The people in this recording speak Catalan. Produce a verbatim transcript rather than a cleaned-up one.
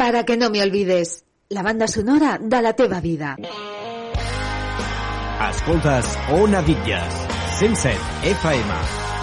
Para que no me olvides, la banda sonora de la teva vida. Escoltes Ona Bitlles, cent set F M.